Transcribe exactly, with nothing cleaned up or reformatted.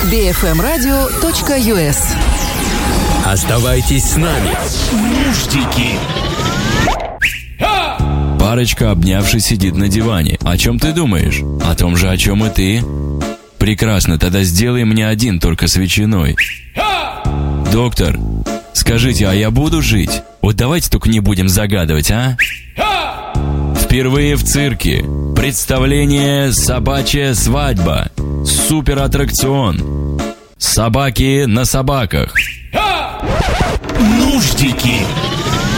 би эф эм радио точка ю эс. Оставайтесь с нами. Нуждики. Парочка, обнявшись, сидит на диване. О чем ты думаешь? О том же, о чем и ты. Прекрасно, тогда сделай мне один, только с ветчиной. Доктор, скажите, а я буду жить? Вот давайте только не будем загадывать, а? Впервые в цирке. Представление «Собачья свадьба». Суператтракцион. Собаки на собаках. Нуждики.